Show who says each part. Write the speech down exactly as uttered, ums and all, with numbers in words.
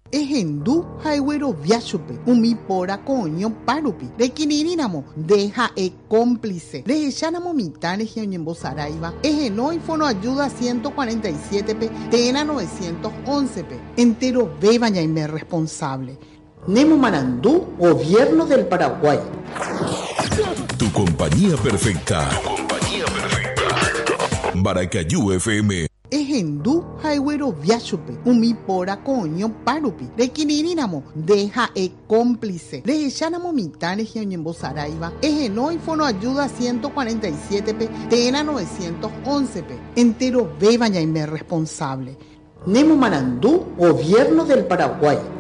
Speaker 1: Ejendu haiwero viachupe, umi pora coño parupi, de quinirinamo, deja e cómplice, de echanamo mitane geoñembo saraiva, ejeno y fono ayuda ciento cuarenta y siete pe, tena novecientos once pe, entero bebaña y me responsable. Nemo Marandú, Gobierno del Paraguay.
Speaker 2: Tu compañía perfecta. Tu compañía perfecta. Maracayú F M.
Speaker 1: Ejendu haiwero viachupe, umi pora coño parupi, de quinirinamo, deja e cómplice, de echanamo mitane geoñembo saraiva, ejeno y fono ayuda ciento cuarenta y siete pe, tena novecientos once pe, entero bebaña y me responsable. Nemo Marandú, Gobierno del Paraguay.